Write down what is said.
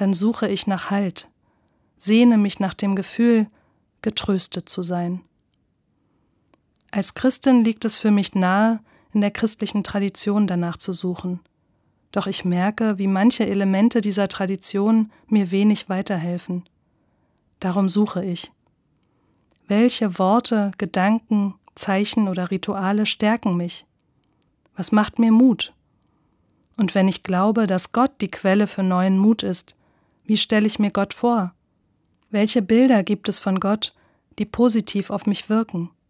dann suche ich nach Halt, sehne mich nach dem Gefühl, getröstet zu sein. Als Christin liegt es für mich nahe, in der christlichen Tradition danach zu suchen. Doch ich merke, wie manche Elemente dieser Tradition mir wenig weiterhelfen. Darum suche ich. Welche Worte, Gedanken, Zeichen oder Rituale stärken mich? Was macht mir Mut? Und wenn ich glaube, dass Gott die Quelle für neuen Mut ist, wie stelle ich mir Gott vor? Welche Bilder gibt es von Gott, die positiv auf mich wirken?